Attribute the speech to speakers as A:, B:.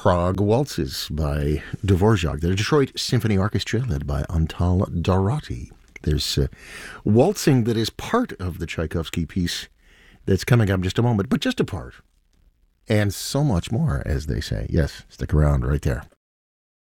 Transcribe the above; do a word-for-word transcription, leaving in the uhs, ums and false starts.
A: Prague Waltzes by Dvorak, the Detroit Symphony Orchestra led by Antal Dorati. There's uh, waltzing that is part of the Tchaikovsky piece that's coming up in just a moment, but just a part. And so much more, as they say. Yes, stick around right there.